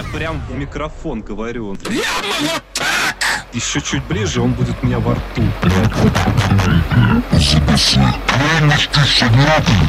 прям в микрофон говорю. Еще чуть ближе, он будет у меня во рту.